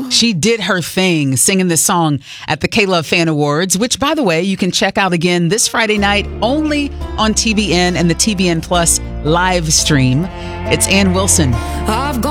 She did her thing singing this song at the K-Love Fan Awards, which, by the way, you can check out again this Friday night only on TBN and the TBN Plus live stream. It's Ann Wilson. I've gone